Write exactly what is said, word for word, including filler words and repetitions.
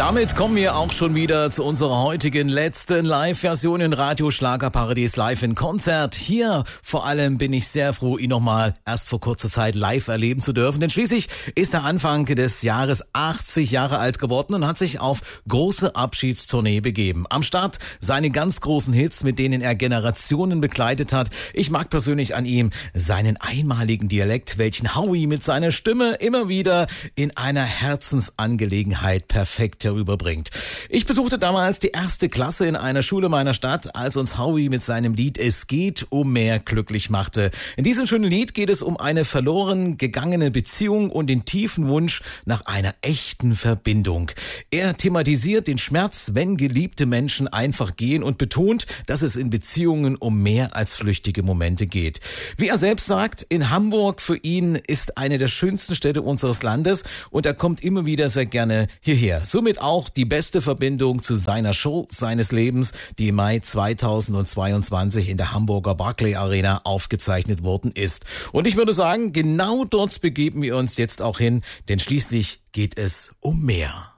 Damit kommen wir auch schon wieder zu unserer heutigen letzten Live-Version in Radio Schlagerparadies live in Konzert. Hier vor allem bin ich sehr froh, ihn nochmal erst vor kurzer Zeit live erleben zu dürfen, denn schließlich ist er Anfang des Jahres achtzig Jahre alt geworden und hat sich auf große Abschiedstournee begeben. Am Start seine ganz großen Hits, mit denen er Generationen begleitet hat. Ich mag persönlich an ihm seinen einmaligen Dialekt, welchen Howie mit seiner Stimme immer wieder in einer Herzensangelegenheit perfekt herüberbringt. Ich besuchte damals die erste Klasse in einer Schule meiner Stadt, als uns Howie mit seinem Lied Es geht um mehr glücklich machte. In diesem schönen Lied geht es um eine verloren gegangene Beziehung und den tiefen Wunsch nach einer echten Verbindung. Er thematisiert den Schmerz, wenn geliebte Menschen einfach gehen und betont, dass es in Beziehungen um mehr als flüchtige Momente geht. Wie er selbst sagt, in Hamburg für ihn ist eine der schönsten Städte unseres Landes und er kommt immer wieder sehr gerne hierher. Somit auch die beste Verbindung zu seiner Show seines Lebens, die im Mai zweitausendzweiundzwanzig in der Hamburger Barclay Arena aufgezeichnet worden ist. Und ich würde sagen, genau dort begeben wir uns jetzt auch hin, denn schließlich geht es um mehr.